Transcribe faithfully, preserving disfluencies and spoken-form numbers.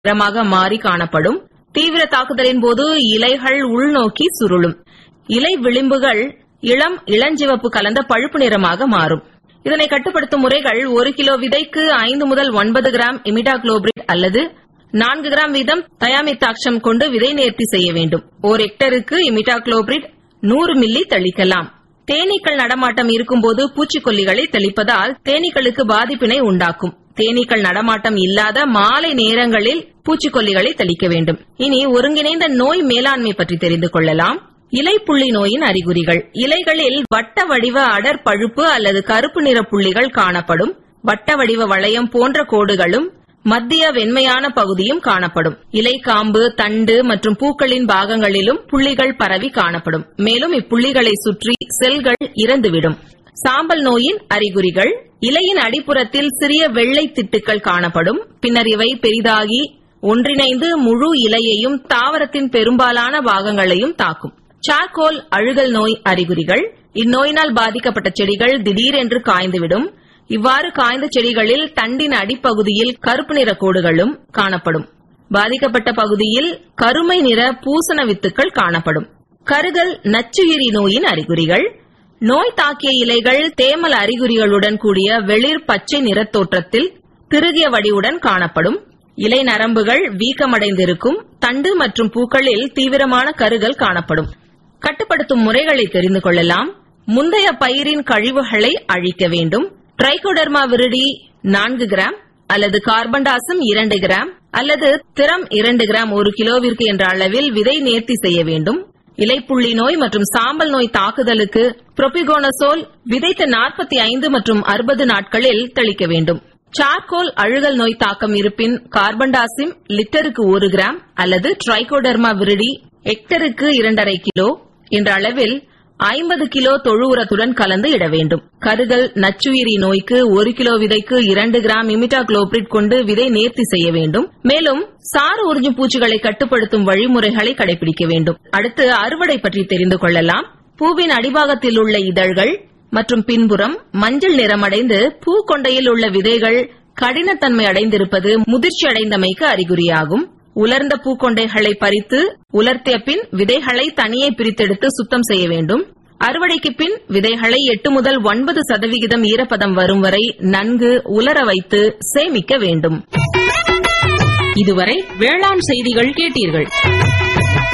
நிறமாக மாறி காணப்படும். தீவிர தாக்குதலின் போது இலைகள் உள்நோக்கி சுருளும். இலை விளிம்புகள் இளம் இளஞ்சிவப்பு கலந்த பழுப்பு நிறமாக மாறும். இதனை கட்டுப்படுத்தும் முறைகள் ஒரு கிலோ விதைக்கு ஐந்து முதல் ஒன்பது கிராம் இமிடாகுளோபிரிட் அல்லது நான்கு கிராம் வீதம் தயாமித்தாக்ஷம் கொண்டு விதை நேர்த்தி செய்ய வேண்டும். ஓர் ஹெக்டருக்கு இமிடாகுளோபிரிட் நூறு மில்லி தெளிக்கலாம். தேனீக்கள் நடமாட்டம் இருக்கும்போது பூச்சிக்கொல்லிகளை தெளிப்பதால் தேனீக்களுக்கு பாதிப்பினை உண்டாக்கும். தேனீக்கள் நடமாட்டம் இல்லாத மாலை நேரங்களில் பூச்சிக்கொல்லிகளை தெளிக்க வேண்டும். இனி ஒருங்கிணைந்த நோய் மேலாண்மை பற்றி தெரிந்து கொள்ளலாம். இலைப்புள்ளி நோயின் அறிகுறிகள். இலைகளில் வட்ட வடிவ அடர் பழுப்பு அல்லது கருப்பு நிற புள்ளிகள் காணப்படும். வட்ட வடிவ வளையம் போன்ற கோடுகளும் மத்திய வெண்மையான பகுதியும் காணப்படும். இலை காம்பு, தண்டு மற்றும் பூக்களின் பாகங்களிலும் புள்ளிகள் பரவி காணப்படும். மேலும் இப்புள்ளிகளை சுற்றி செல்கள் இறந்துவிடும். சாம்பல் நோயின் அறிகுறிகள். இலையின் அடிப்புறத்தில் சிறிய வெள்ளை திட்டுக்கள் காணப்படும். பின்னர் இவை பெரிதாகி ஒன்றிணைந்து முழு இலையையும் தாவரத்தின் பெரும்பாலான பாகங்களையும் தாக்கும். சார்கோல் அழுகல் நோய் அறிகுறிகள். இந்நோயினால் பாதிக்கப்பட்ட செடிகள் திடீரென்று காய்ந்துவிடும். இவ்வாறு காய்ந்த செடிகளில் தண்டின் அடிப்பகுதியில் கருப்பு நிற கோடுகளும் காணப்படும். பாதிக்கப்பட்ட பகுதியில் கருமை நிற பூசண வித்துக்கள் காணப்படும். கருகல் நச்சுயிரி நோயின் அறிகுறிகள். நோய் தாக்கிய இலைகள் தேமல் அறிகுறிகளுடன் கூடிய வெளிர் பச்சை நிறத்தோற்றத்தில் திருகிய வடிவுடன் காணப்படும். இலை நரம்புகள் வீக்கமடைந்திருக்கும். தண்டு மற்றும் பூக்களில் தீவிரமான கருகல் காணப்படும். கட்டுப்படுத்தும் முறைகளை தெரிந்து கொள்ளலாம். முந்தைய பயிரின் கழிவுகளை அழிக்க வேண்டும். ட்ரைகோடர்மா விரிடி நான்கு கிராம் அல்லது கார்பன்டாசம் இரண்டு கிராம் அல்லது திரம் இரண்டு கிராம் ஒரு கிலோவிற்கு என்ற அளவில் விதை நேர்த்தி செய்ய வேண்டும். இலைப்புள்ளி நோய் மற்றும் சாம்பல் நோய் தாக்குதலுக்கு புரோபிகோனசோல் விதைத்த நாற்பத்தி ஐந்து மற்றும் அறுபது நாட்களில் தெளிக்க வேண்டும். சார்கோல் அழுகல் நோய் தாக்கம் இருப்பின் கார்பன்டாசிம் லிட்டருக்கு ஒரு கிராம் அல்லது ட்ரைகோடர்மா விரிடி ஹெக்டருக்கு இரண்டரை கிலோ என்ற அளவில் ஐம்பது கிலோ தொழு உரத்துடன் கலந்து இட வேண்டும். கருகல் நச்சுயிரி நோய்க்கு ஒரு கிலோ விதைக்கு இரண்டு கிராம் இமிடாகுளோபிரிட் கொண்டு விதை நேர்த்தி செய்ய வேண்டும். மேலும் சாறு உறிஞ்சும் பூச்சிகளை கட்டுப்படுத்தும் வழிமுறைகளை கடைபிடிக்க வேண்டும். அடுத்து அறுவடை பற்றி தெரிந்து கொள்ளலாம். பூவின் அடிபாகத்தில் உள்ள இதழ்கள் மற்றும் பின்புறம் மஞ்சள் நிறமடைந்து பூக்கொண்டையில் உள்ள விதைகள் கடினத்தன்மை அடைந்திருப்பது முதிர்ச்சி அடைந்தமைக்கு அறிகுறியாகும். உலர்ந்த பூக்கொண்டைகளை பறித்து உலர்த்திய பின் விதைகளை தனியே பிரித்தெடுத்து சுத்தம் செய்ய வேண்டும். அறுவடைக்கு பின் விதைகளை எட்டு முதல் ஒன்பது சதவிகிதம் ஈரப்பதம் வரும் வரை நன்கு உலர வைத்து சேமிக்க வேண்டும். இதுவரை வேளாண் செய்திகள் கேட்டீர்கள்.